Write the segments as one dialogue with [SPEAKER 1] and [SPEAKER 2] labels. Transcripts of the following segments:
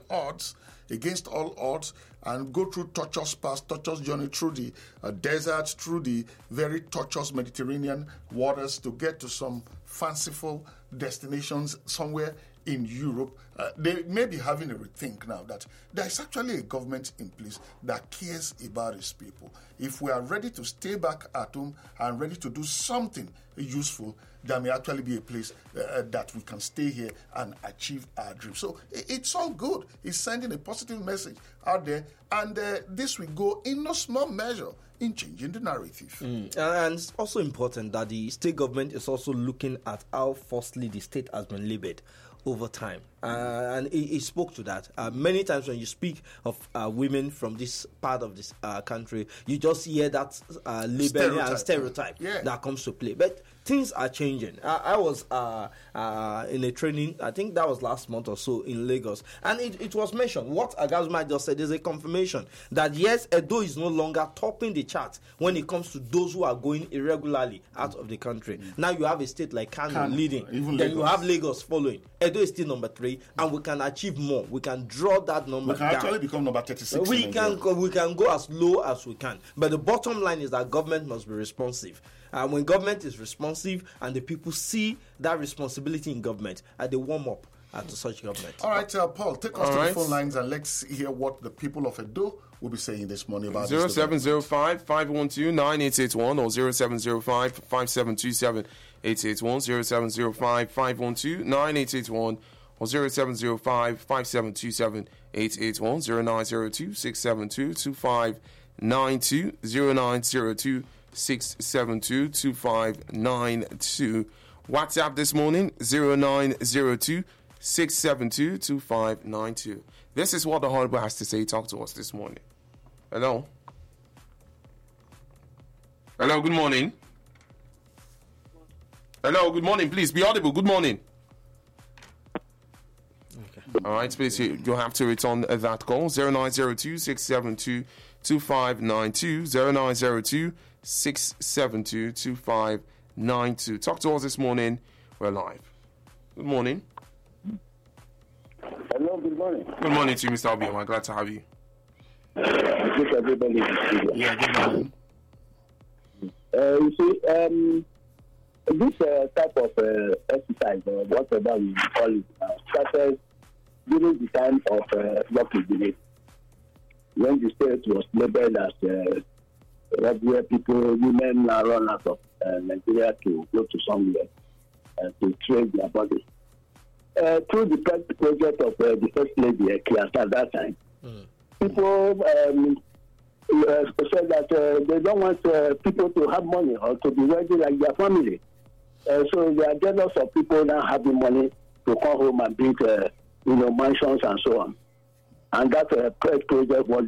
[SPEAKER 1] odds, and go through tortuous paths, tortuous journey through the deserts, through the very tortuous Mediterranean waters to get to some fanciful destinations somewhere in Europe. They may be having a rethink now that there is actually a government in place that cares about its people. If we are ready to stay back at home and ready to do something useful, there may actually be a place that we can stay here and achieve our dreams. So it's all good. It's sending a positive message out there, and this will go in no small measure in changing the narrative.
[SPEAKER 2] And it's also important that the state government is also looking at how falsely the state has been labeled over time. And he spoke to that. Many times when you speak of women from this part of this country, you just hear that labeling and stereotype that comes to play. But things are changing. I was in a training, I think that was last month or so in Lagos, and it was mentioned. What Agazma just said is a confirmation that yes, Edo is no longer topping the chart when it comes to those who are going irregularly out of the country. Now you have a state like Kano leading, then you have Lagos following. Edo is still number 3. And we can achieve more. We can draw that number down.
[SPEAKER 1] We can actually become number 36.
[SPEAKER 2] We can go as low as we can. But the bottom line is that government must be responsive. And when government is responsive and the people see that responsibility in government, they warm up to such government.
[SPEAKER 1] All right, Paul, take us to the phone lines and let's hear what the people of Edo will be saying this morning about
[SPEAKER 3] 0705-512-9881 or 0705-5727-881, 0705-512-9881 or 0705-5727-881, 0902-672-2592, 0902-672-2592. WhatsApp this morning, 0902-672-2592. This is what the Honorable has to say. Talk to us this morning. Hello? Hello, good morning. Hello, good morning. Please be audible. Good morning. All right, please, you'll have to return that call, 0902-672-2592, 0902-672-2592. Talk to us this morning. We're live. Good morning.
[SPEAKER 4] Hello, good morning.
[SPEAKER 3] Good morning to you, Mr. Obioma. I'm glad to have you.
[SPEAKER 4] Good everybody.
[SPEAKER 1] Yeah, good morning.
[SPEAKER 4] You see, this type of exercise, or whatever we call it, started during the time of Lucky Village, when the state was labeled as where women run out of Nigeria to go to somewhere to trade their body. Through the project of the First Lady, Kiasa, at that time, people said that they don't want people to have money or to be ready like their family. So they are jealous of people now having money to come home and build mansions and so on. And that project was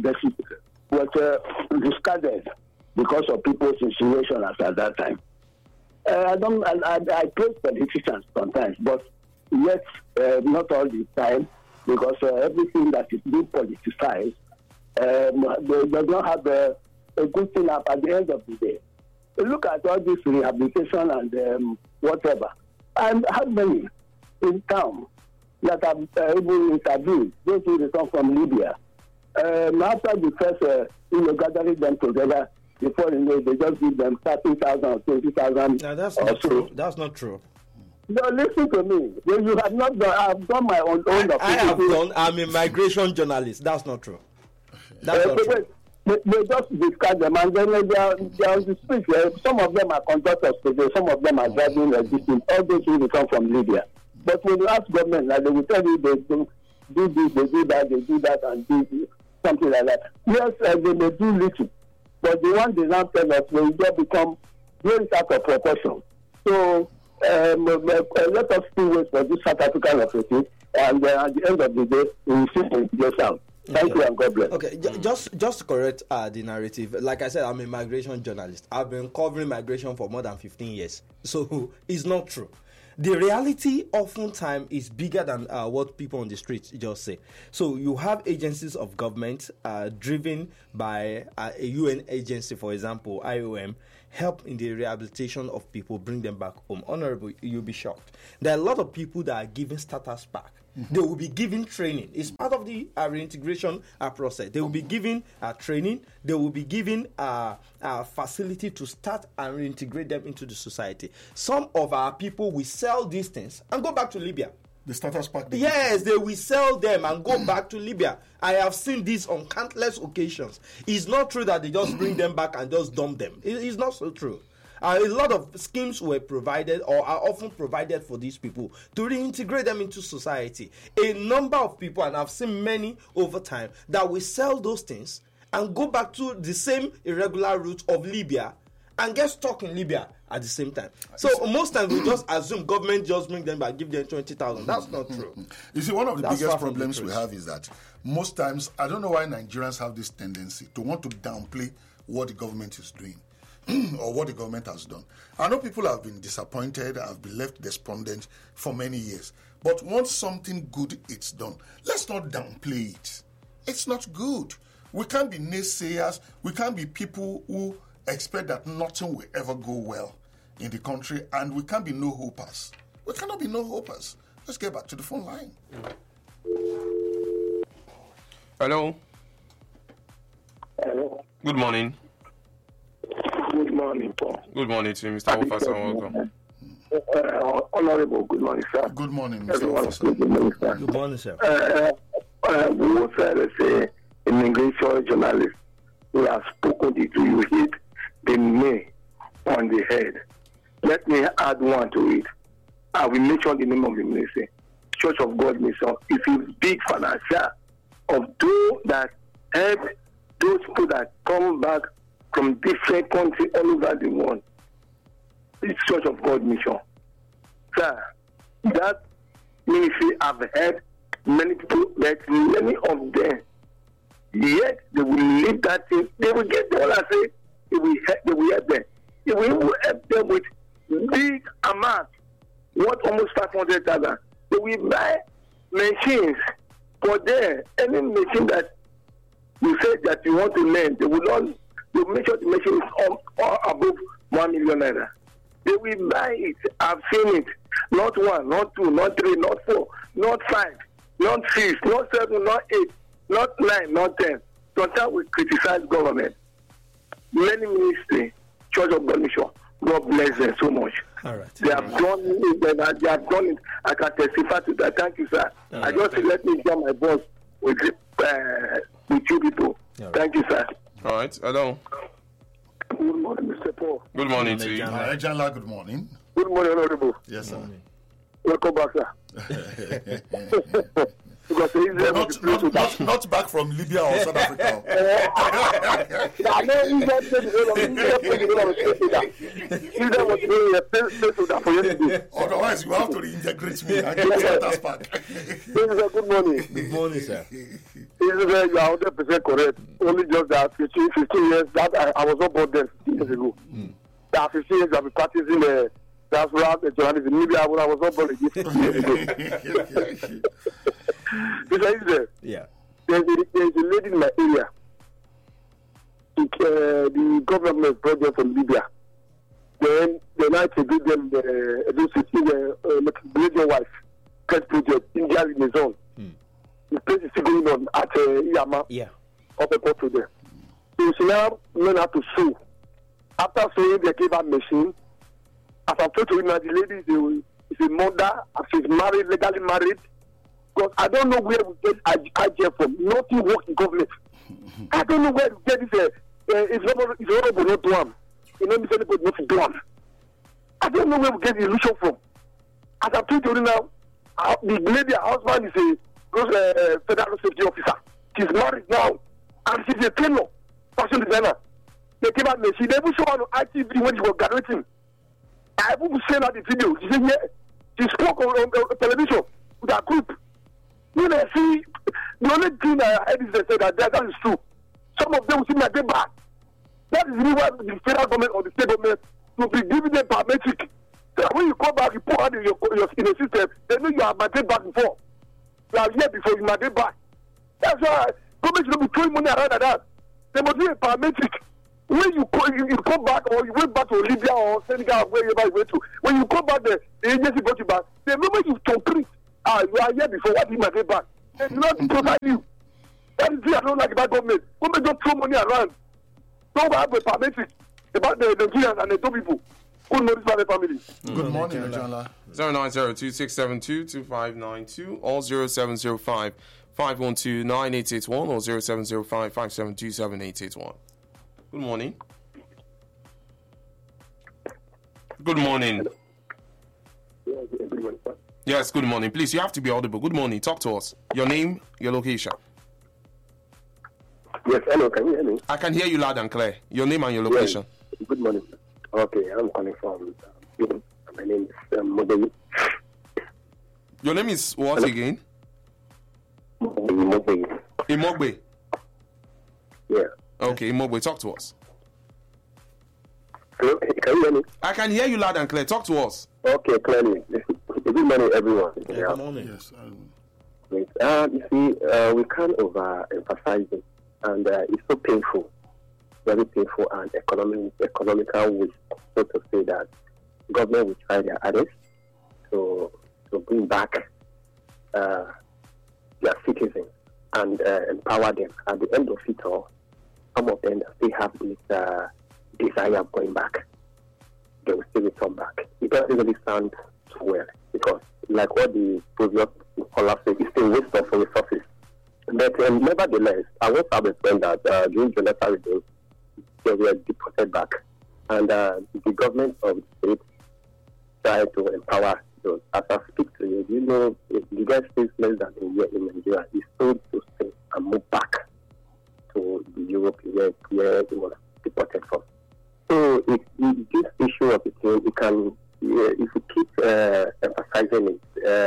[SPEAKER 4] discarded because of people's situation at that time. I praise politicians sometimes, but yet not all the time, because everything that is being politicized they does not have a good thing up at the end of the day. Look at all this rehabilitation and whatever. And how many in town that have able interviewed those who return from Libya? After the first, gathering them together, before they just give them 30,000 or 20,000.
[SPEAKER 2] No, that's not true. That's not true.
[SPEAKER 4] No, listen to me. You have not done. I've done my own.
[SPEAKER 2] I have done. I'm a migration journalist. That's not true. That's not true.
[SPEAKER 4] They just discuss them, and then they are on the street. Some of them are conductors today. Some of them are driving existing. All those who come from Libya. But when you ask government, like, they will tell you they do this, they do that, and do something like that. Yes, they may do little, but the one they now tell us will just become very out of proportion. So let us still wait for this South African authority, and at the end of the day, we will see it goes out. Thank you and God bless.
[SPEAKER 2] Okay, just to correct the narrative, like I said, I'm a migration journalist. I've been covering migration for more than 15 years. So it's not true. The reality oftentimes is bigger than what people on the streets just say. So you have agencies of government driven by a UN agency, for example, IOM, help in the rehabilitation of people, bring them back home. Honorable, you'll be shocked. There are a lot of people that are given status back They will be given training. It's part of the reintegration process. They will be given training. They will be given a facility to start and reintegrate them into the society. Some of our people will sell these things and go back to Libya.
[SPEAKER 1] The starters pack.
[SPEAKER 2] Yes, they will sell them and go back to Libya. I have seen this on countless occasions. It's not true that they just bring them back and just dump them. It's not so true. A lot of schemes were provided or are often provided for these people to reintegrate them into society. A number of people, and I've seen many over time, that will sell those things and go back to the same irregular route of Libya and get stuck in Libya at the same time. So most times we just assume government just bring them back, give them 20,000. That's not true.
[SPEAKER 1] You see, one of the biggest problems we have is that most times, I don't know why Nigerians have this tendency to want to downplay what the government is doing or what the government has done. I know people have been disappointed, have been left despondent for many years. But once something good is done, let's not downplay it. It's not good. We can't be naysayers. We can't be people who expect that nothing will ever go well in the country, and we can't be no-hopers. We cannot be no-hopers. Let's get back to the phone line.
[SPEAKER 3] Hello.
[SPEAKER 4] Hello.
[SPEAKER 3] Good morning.
[SPEAKER 4] Good morning, Paul.
[SPEAKER 3] Good morning to you, Mr. Officer. Welcome.
[SPEAKER 4] Honorable, good morning, sir.
[SPEAKER 1] Good morning, Mr.
[SPEAKER 4] Everyone,
[SPEAKER 1] Officer.
[SPEAKER 4] good morning, sir.
[SPEAKER 2] Good morning, sir.
[SPEAKER 4] We also say immigration journalist who has spoken to you hit the nail on the head. Let me add one to it. I will mention the name of the ministry. Church of God Mission. It's a big financier of those that help those people that come back from different countries all over the world. This Church of God Mission. Sir, that ministry have helped many people, but many of them, yet they will leave that thing. They will get the all I say, they will help them. They will help them with big amount, what almost 500,000. They will buy machines for them. Any machine that you say that you want to learn, they will not. They will make sure the machine is above 1 million naira. They will buy it. I've seen it. Not 1, not 2, not 3, not 4, not 5, not 6, not 7, not 8, not 9, not 10. Sometimes we criticize government. Many ministries, Church of God Mission, God bless them so much.
[SPEAKER 2] All right.
[SPEAKER 4] They have done it. They have done it. I can testify to that. Thank you, sir. I just say, let me join my boss with you people. Thank you, sir.
[SPEAKER 3] All right. Hello.
[SPEAKER 4] Good morning, Mr. Paul.
[SPEAKER 3] Good morning to you.
[SPEAKER 1] Janla, good morning.
[SPEAKER 4] Good morning, Honorable.
[SPEAKER 1] Yes, sir.
[SPEAKER 4] Welcome back, sir. Because
[SPEAKER 1] not back from Libya or South Africa.
[SPEAKER 4] I know you just said
[SPEAKER 1] Otherwise, you have to reintegrate me and get that back.
[SPEAKER 4] Good morning.
[SPEAKER 2] Good morning, sir.
[SPEAKER 4] You are 100% correct. Only just that 15 years that I was not born then 15 years ago. That 15 years I've been practicing that's rap and journalism in Libya when I was not born 15 years ago.
[SPEAKER 2] Yeah.
[SPEAKER 4] There's a lady in my area. The government brought them from Libya. Then they like to give them the Malaysian wife first project, India in the zone. The place is still going on at Iyama.
[SPEAKER 2] Yeah.
[SPEAKER 4] Up a port to there. So she now learn how to sew. After sewing, they gave her machine. As I've told you now, the lady is a mother. She's married, legally married. Because I don't know where we get IGF from. Nothing works in government. I don't know where to get this. It's horrible not to them. You know, Mr. Anybody not to do them. I don't know where we get the illusion from. As I've told you now, the lady, her husband is a federal safety officer. She's married now. And she's a trainer, fashion designer. They came out and she never saw her on ITV when she was graduating. I even sent her the video. She said, yeah, she spoke on television with her group. When I see, the only thing I heard is they said that is true. Some of them will see my day back. That is really why the federal government or the state government will be giving them biometric. So when you come back, you put out in the system, they know you have my day back before. You are here before you my day back. That's why government should not be throwing money around like that. They must do a biometric. When you come back or you went back to Libya or Senegal or wherever you went to, when you come back there, the agency brought you back. The moment you complete,
[SPEAKER 5] You are here before. What do you migrate back? They do not provide you. That is I don't like about government. Government don't throw money around. Don't have a permit about the Nigerians and the two people who know this by the family.
[SPEAKER 1] Good morning, Ajala.
[SPEAKER 3] 0902-672-2592 or 0705-512-9881 or 0705-572-7881. Good morning. Good morning. Yes, good morning. Please, you have to be audible. Good morning. Talk to us. Your name, your location.
[SPEAKER 5] Yes, hello, can you hear me?
[SPEAKER 3] I can hear you loud and clear. Your name and your location.
[SPEAKER 5] Yes. Good morning. Okay, I'm calling from, my name is Modeyi.
[SPEAKER 3] Your name is what again?
[SPEAKER 5] Modeyi.
[SPEAKER 3] Imogbe.
[SPEAKER 5] Yeah.
[SPEAKER 3] Okay, Imogbe, talk to us.
[SPEAKER 5] Hello, can you hear me?
[SPEAKER 3] I can hear you loud and clear. Talk to us.
[SPEAKER 5] Okay, clearly. Good morning, everyone.
[SPEAKER 2] Good morning.
[SPEAKER 1] Yes.
[SPEAKER 5] You see, we can't overemphasize it, and it's so painful, very painful, and economical waste, so to say, that government will try their hardest to bring back their citizens and empower them. At the end of it all, some of them still have this desire of going back. They will still return back. It doesn't really sound so well, because like what the previous caller said, it's a waste of resources. But nevertheless, I want to have a friend that during Jonathan Reagan, they were deported back. And the government of the state tried to empower those. As I speak to you, you know, the guy stays less than a year in Nigeria. He's told to stay and move back to the Europe where he was deported from. So this issue of the thing, we can, if we keep emphasizing it,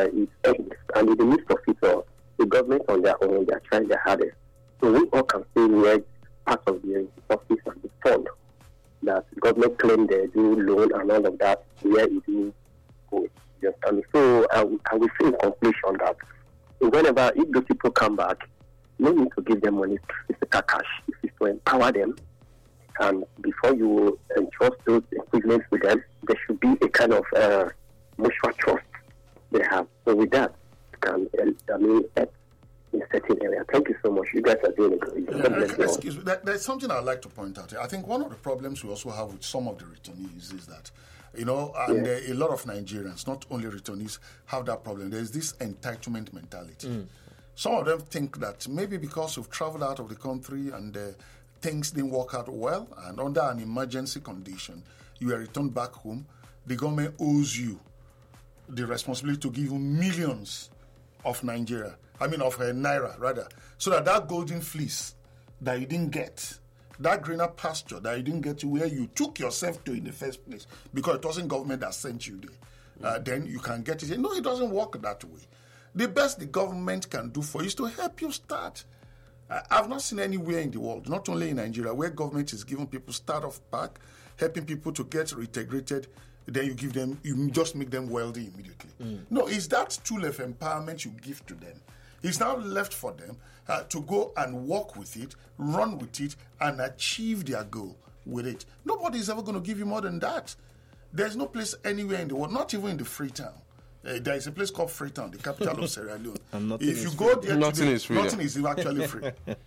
[SPEAKER 5] and in the midst of it all, the government on their own, they are trying their hardest. So we all can see where part of the resources and the fund that the government claim they do loan and all of that, where it do go. And so I will say in conclusion that whenever, if those people come back, no need to give them money, physical cash. If it's to empower them, and before you entrust those equipments with them, there should be a kind of mutual trust they have. So with that, you can help in a certain area. Thank you so much. You guys are doing a good job.
[SPEAKER 1] Excuse me. There's something I'd like to point out. I think one of the problems we also have with some of the returnees is that, a lot of Nigerians, not only returnees, have that problem. There's this entitlement mentality. Some of them think that maybe because you've traveled out of the country and things didn't work out well, and under an emergency condition, you were returned back home, the government owes you the responsibility to give you millions of naira, rather, so that golden fleece that you didn't get, that greener pasture that you didn't get to where you took yourself to in the first place, because it wasn't government that sent you there, then you can get it. No, it doesn't work that way. The best the government can do for you is to help you start. I've not seen anywhere in the world, not only in Nigeria, where government is giving people start-off pack, helping people to get reintegrated, then you just make them wealthy immediately. No, it's that tool of empowerment you give to them. It's now left for them to go and work with it, run with it, and achieve their goal with it. Nobody is ever going to give you more than that. There's no place anywhere in the world, not even in the Freetown. There is a place called Freetown, the capital of Sierra Leone. If you go there,
[SPEAKER 3] nothing is free.
[SPEAKER 1] Nothing is actually free.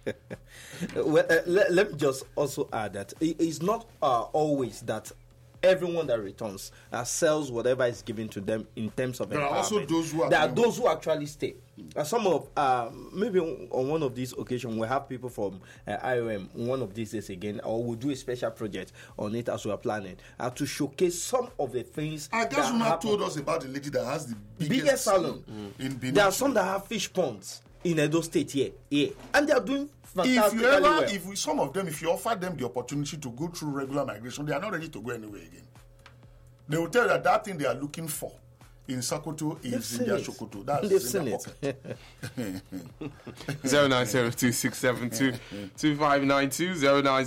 [SPEAKER 2] Well, let me just also add that it's not always that everyone that returns sells whatever is given to them in terms of empowerment.
[SPEAKER 1] There are also those who
[SPEAKER 2] there are those who actually stay. Some of maybe on one of these occasions we'll have people from IOM one of these days again, or we'll do a special project on it as we are planning to showcase some of the things.
[SPEAKER 1] I guess you have told us about the lady that has the biggest
[SPEAKER 2] salon
[SPEAKER 1] in Benin.
[SPEAKER 2] There are some that have fish ponds in Edo State here, and they are doing fantastically well.
[SPEAKER 1] If you offer them the opportunity to go through regular migration, they are not ready to go anywhere again. They will tell you that thing they are looking for in Sokoto is in their Sokoto. That's in their pocket.
[SPEAKER 3] 0902-672-2592,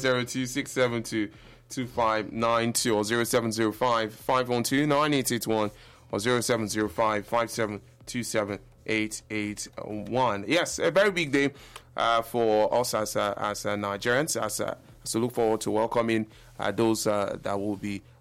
[SPEAKER 3] 0902-672-2592, or 0705-512-9881, or 0705-5727-881. Yes, a very big day for us as Nigerians, as we look forward to welcoming those that will be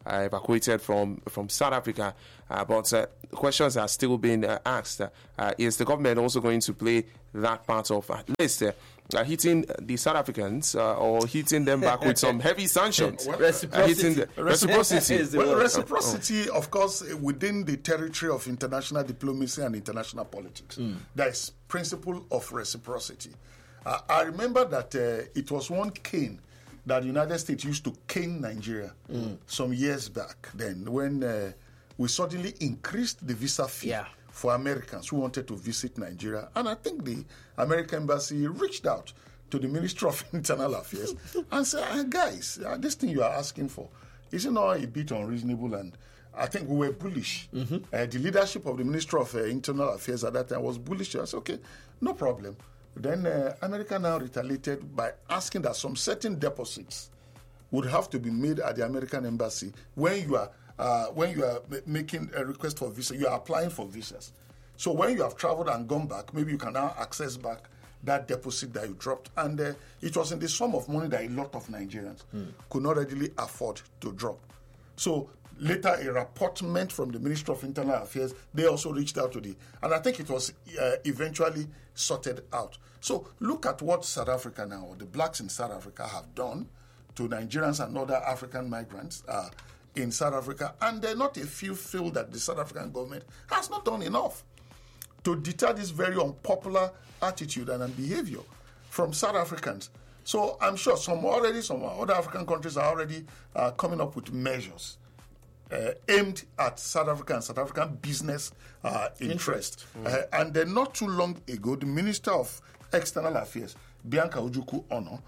[SPEAKER 3] evacuated from South Africa. But questions are still being asked. Is the government also going to play that part of at least hitting the South Africans or hitting them back with some heavy sanctions?
[SPEAKER 2] Reciprocity.
[SPEAKER 3] Reciprocity.
[SPEAKER 1] Well, reciprocity, of course, within the territory of international diplomacy and international politics. There is principle of reciprocity. I remember that it was one cane that the United States used to cane Nigeria some years back then when we suddenly increased the visa fee for Americans who wanted to visit Nigeria. And I think the American embassy reached out to the Ministry of Internal Affairs and said, guys, this thing you are asking for, is it not a bit unreasonable? And I think we were bullish. The leadership of the Ministry of Internal Affairs at that time was bullish. I said, okay, no problem. Then America now retaliated by asking that some certain deposits would have to be made at the American embassy when you are making a request for visa. You are applying for visas. So when you have traveled and gone back, maybe you can now access back that deposit that you dropped. And it was in the sum of money that a lot of Nigerians could not readily afford to drop. So later, a rapportment from the Ministry of Internal Affairs, they also reached out to and I think it was eventually sorted out. So look at what South Africa now, or the blacks in South Africa have done to Nigerians and other African migrants in South Africa. And not a few feel that the South African government has not done enough to deter this very unpopular attitude and behavior from South Africans. So I'm sure some other African countries are already coming up with measures aimed at South Africa and South African business interest. And then not too long ago, the Minister of External Affairs, Bianca Odumegu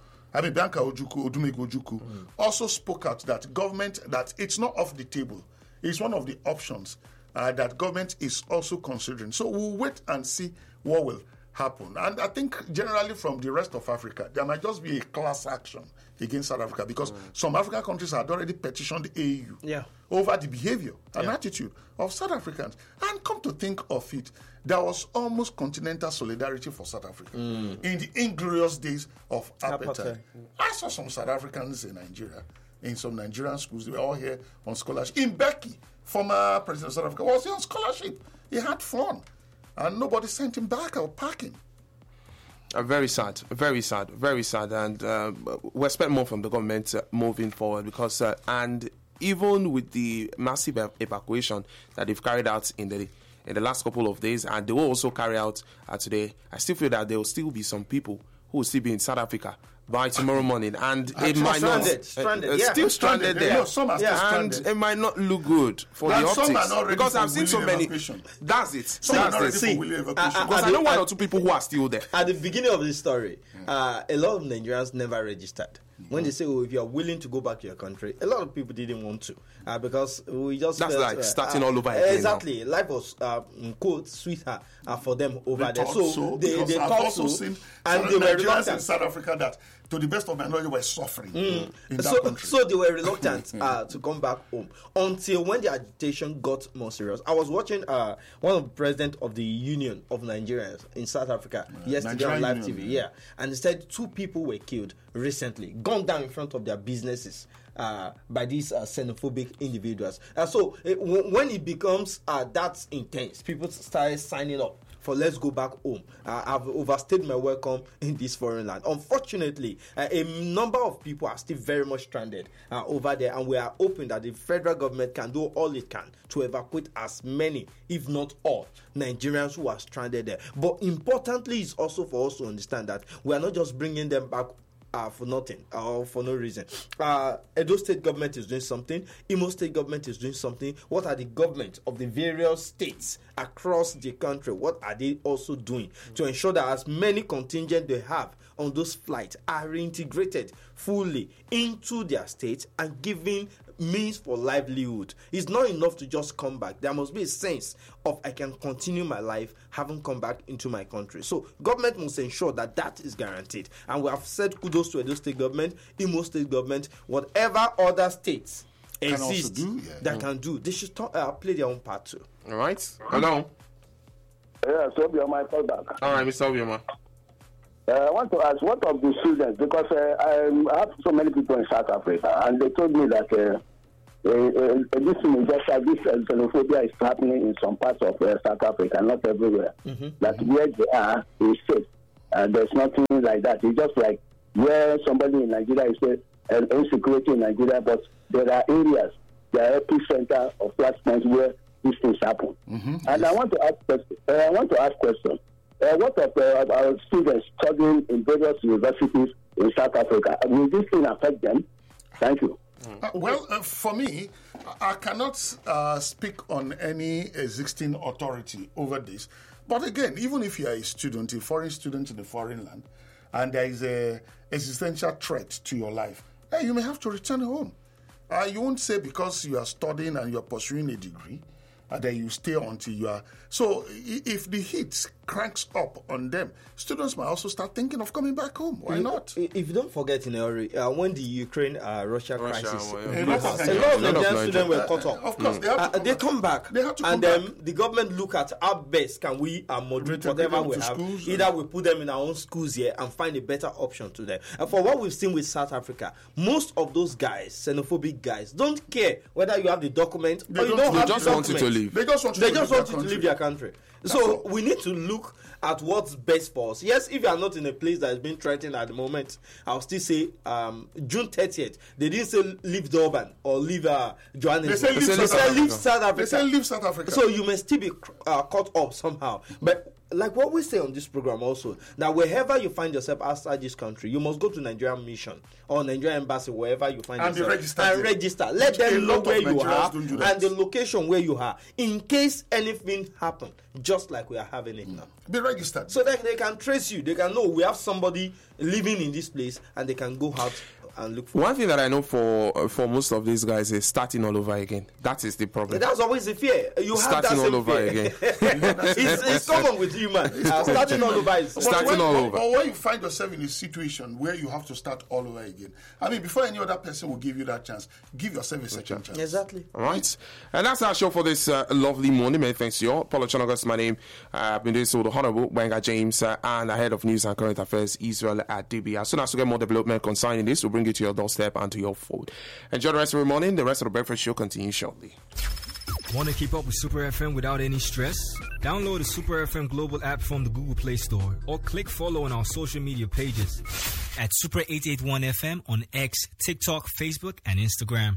[SPEAKER 1] Ojukwu, also spoke out that it's not off the table. It's one of the options that government is also considering. So we'll wait and see what will happen. And I think generally from the rest of Africa, there might just be a class action against South Africa because some African countries had already petitioned the AU over the behavior and attitude of South Africans. And come to think of it, there was almost continental solidarity for South Africa in the inglorious days of apartheid. I saw some South Africans in Nigeria, in some Nigerian schools. They were all here on scholarship. In Mbeki, former president of South Africa, was here on scholarship. He had fun. And nobody sent him back or packing.
[SPEAKER 3] Very sad, very sad, very sad. And we expect more from the government moving forward because, and even with the massive evacuation that they've carried out in the last couple of days, and they will also carry out today, I still feel that there will still be some people who will still be in South Africa by tomorrow morning, and it might still stranded there.
[SPEAKER 1] No, some are still stranded.
[SPEAKER 3] And it might not look good for the optics because I've seen so many. That's it.
[SPEAKER 1] Some are not ready for evacuation.
[SPEAKER 3] Because I know one or two people who are still there.
[SPEAKER 2] At the beginning of this story, a lot of Nigerians never registered. When they say, if you are willing to go back to your country, a lot of people didn't want to because we just
[SPEAKER 3] that's like starting all over again.
[SPEAKER 2] Exactly, now. Life was quote sweeter for them over there. So they thought so, and they were reluctant.
[SPEAKER 1] In South Africa that, to the best of my knowledge, were suffering in that country.
[SPEAKER 2] So they were reluctant to come back home until when the agitation got more serious. I was watching one of the president of the Union of Nigerians in South Africa yesterday on live TV. And he said 2 people were killed recently, gunned down in front of their businesses by these xenophobic individuals. So when it becomes that intense, people start signing up for let's go back home. I've overstayed my welcome in this foreign land. Unfortunately, a number of people are still very much stranded over there, and we are hoping that the federal government can do all it can to evacuate as many, if not all, Nigerians who are stranded there. But importantly, it's also for us to understand that we are not just bringing them back for nothing or for no reason. Edo State government is doing something. Imo State government is doing something. What are the governments of the various states across the country? What are they also doing to ensure that as many contingent they have on those flights are reintegrated fully into their states and giving means for livelihood? It's not enough to just come back. There must be a sense of I can continue my life having come back into my country. So government must ensure that that is guaranteed. And we have said kudos to Edo State government, Imo State government, whatever other states exist that can do. They should play their own part too.
[SPEAKER 3] All right. Hello.
[SPEAKER 4] Yeah, so be on my call back.
[SPEAKER 3] All right, Mr. Obioma.
[SPEAKER 4] I want to ask, what of the students? Because I have so many people in South Africa, and they told me that this xenophobia is happening in some parts of South Africa, not everywhere. That where they are is safe. There's nothing like that. It's just like where somebody in Nigeria is insecurity in Nigeria, but there are areas, the epicenter of flashpoints where these things happen. And I want to ask questions. What of our students studying in various universities in South Africa? Will this thing affect them? Thank you.
[SPEAKER 1] For me, I cannot speak on any existing authority over this. But again, even if you are a student, a foreign student in a foreign land, and there is an existential threat to your life, you may have to return home. You won't say because you are studying and you are pursuing a degree, that you stay until you are. So if the heat cranks up on them, students might also start thinking of coming back home. Why not?
[SPEAKER 2] If you don't forget, in a hurry, when the Ukraine-Russia crisis,
[SPEAKER 1] a lot of
[SPEAKER 2] Nigerian students were caught up.
[SPEAKER 1] Of course, they
[SPEAKER 2] come back.
[SPEAKER 1] They have to
[SPEAKER 2] and
[SPEAKER 1] come
[SPEAKER 2] then
[SPEAKER 1] back.
[SPEAKER 2] The government look at how best can we moderate whatever we have.
[SPEAKER 1] Schools,
[SPEAKER 2] Either we put them in our own schools here and find a better option to them. And for what we've seen with South Africa, most of those guys, xenophobic guys, don't care whether you have the document or you don't have the document.
[SPEAKER 3] They just want you to leave.
[SPEAKER 1] They just want you
[SPEAKER 2] to leave their country. So we need to look at what's best for us. Yes, if you are not in a place that is being threatened at the moment, I'll still say June 30th. They didn't say leave Durban or leave Johannesburg.
[SPEAKER 1] They say leave South Africa.
[SPEAKER 2] They say leave South Africa. So you may still be caught up somehow. But like what we say on this program also, that wherever you find yourself outside this country, you must go to Nigerian mission or Nigerian embassy, wherever you find yourself, and register. Let them know where you are and the location where you are, in case anything happens, just like we are having it now.
[SPEAKER 1] Be registered.
[SPEAKER 2] So that they can trace you. They can know we have somebody living in this place, and they can go out and look for.
[SPEAKER 3] One thing that I know for most of these guys is starting all over again. That is the problem.
[SPEAKER 2] That's always the fear. You have
[SPEAKER 3] starting
[SPEAKER 2] that same
[SPEAKER 3] all over
[SPEAKER 2] fear.
[SPEAKER 3] again.
[SPEAKER 2] It's common with human. Starting all over.
[SPEAKER 3] Starting all over.
[SPEAKER 1] But when you find yourself in a situation where you have to start all over again, I mean, before any other person will give you that chance, give yourself a second chance.
[SPEAKER 2] Exactly.
[SPEAKER 3] All right. And that's our show for this lovely morning. Many thanks to you all. Paulo Chonogas, my name. I've been doing so with the Honorable Benga James and the head of news and current affairs, Israel Adibi. As soon as we get more development concerning this, we'll bring it to your doorstep and to your fold. Enjoy the rest of the morning. The rest of the breakfast show continues shortly.
[SPEAKER 6] Want to keep up with Super FM without any stress? Download the Super FM Global app from the Google Play Store or click follow on our social media pages at Super 881 FM on X, TikTok, Facebook, and Instagram.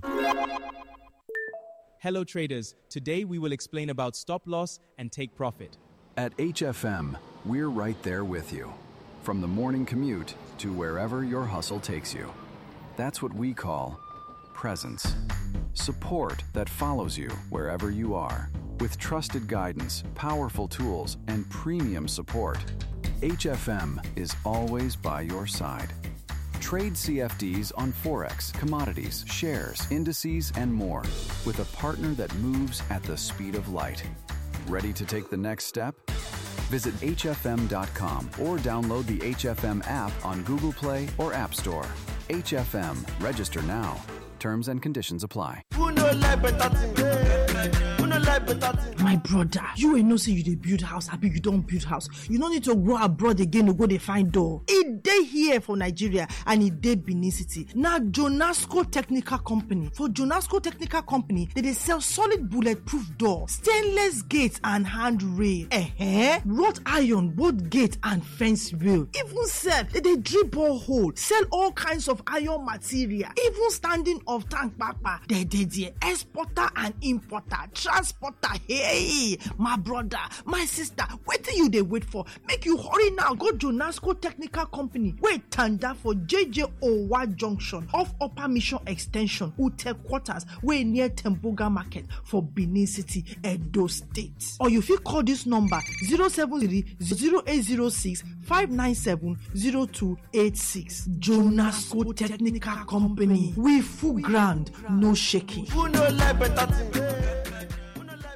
[SPEAKER 7] Hello traders, today we will explain about stop loss and take profit.
[SPEAKER 8] At HFM, we're right there with you. From the morning commute to wherever your hustle takes you. That's what we call presence. Support that follows you wherever you are. With trusted guidance, powerful tools, and premium support, HFM is always by your side. Trade CFDs on Forex, commodities, shares, indices, and more with a partner that moves at the speed of light. Ready to take the next step? Visit hfm.com or download the HFM app on Google Play or App Store. HFM. Register now. Terms and conditions apply.
[SPEAKER 9] My brother, you ain't no say you dey build house, abi you don't build house. You don't need to go abroad again to go dey find door. It dey here for Nigeria and it dey Benin City. Now Jonasco Technical Company. For Jonasco Technical Company, they sell solid bulletproof door, stainless gates and handrail. Wrought iron, both gate and fence rail. Even sell, they drill borehole, sell all kinds of iron material, even standing of tank papa. They exporter and importer, transporter. Hey, my brother, my sister, what do you they wait for? Make you hurry now. Go to Jonasco Technical Company. Wait, tanda for JJ Owa Junction off Upper Mission Extension, Ute Quarters, way near Temboga Market for Benin City, Edo State. Or you fit call this number 070-0806-597-0286. Jonasco Technical Company. We full ground, no shaking.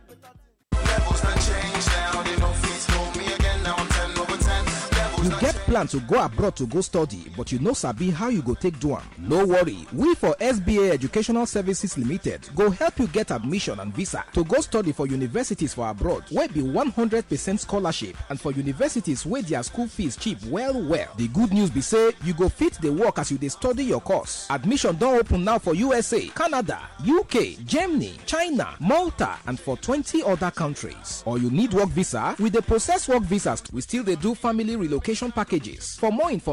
[SPEAKER 10] You get plan to go abroad to go study, but you no sabi how you go take do am? No worry, we for SBA Educational Services Limited go help you get admission and visa to go study for universities for abroad wey be 100% scholarship and for universities wey their school fees cheap well. The good news be say you go fit the work as you dey study your course. Admission don open now for USA, Canada, UK, Germany, China, Malta and for 20 other countries. Or you need work visa, we dey process work visas. We still dey do family relocation packages. For more information